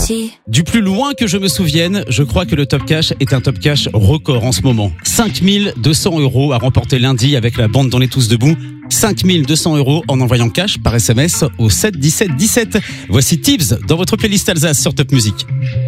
petit. Du plus loin que je me souvienne, je crois que le Top Cash est un Top Cash record en ce moment. 5 200 € à remporter lundi avec la bande d'On est tous debout. 5 200 € en envoyant cash par SMS au 7 17 17. Voici Tibbs dans votre playlist Alsace sur Top Music.